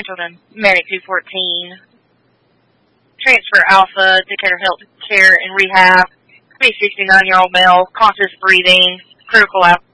scheduled in Medic 214. Transfer Alpha, Decatur Health Care and Rehab. Be 69-year-old male, conscious breathing, critical